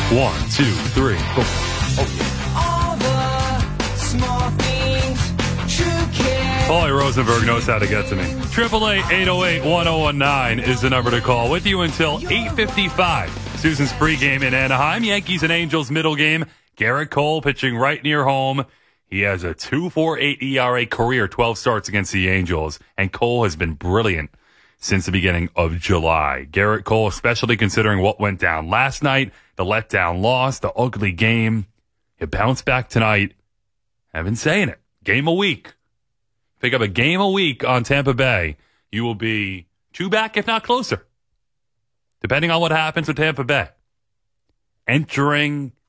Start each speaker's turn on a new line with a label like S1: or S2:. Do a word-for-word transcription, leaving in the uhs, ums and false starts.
S1: One, two, three, four. Oh, yeah.
S2: All the small things, true care.
S1: Paulie Rosenberg knows how to get to me. triple eight, eight oh eight, one oh one nine is the number to call. With you until eight fifty-five. Susan's pregame in Anaheim. Yankees and Angels middle game. Garrett Cole pitching right near home. He has a two point four eight E R A career, twelve starts against the Angels. And Cole has been brilliant since the beginning of July. Garrett Cole, especially considering what went down last night, the letdown loss, the ugly game. He bounced back tonight. I've been saying it. Game a week. Pick up a game a week on Tampa Bay. You will be two back, if not closer, depending on what happens with Tampa Bay. Entering